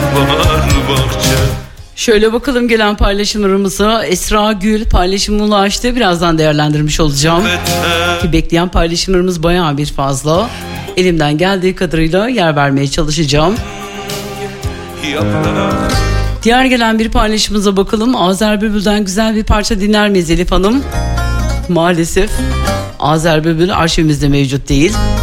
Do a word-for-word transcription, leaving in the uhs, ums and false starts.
var bahçe. Şöyle bakalım gelen paylaşımlarımıza. Esra Gül paylaşımı ulaştı. Birazdan değerlendirmiş olacağım. Ki bekleyen paylaşımlarımız bayağı bir fazla. Elimden geldiği kadarıyla yer vermeye çalışacağım. Yaprak. Diğer gelen bir paylaşımımıza bakalım. Azer Bülbül'den güzel bir parça dinler miyiz Elif Hanım? Maalesef Azer Bülbül arşivimizde mevcut değil.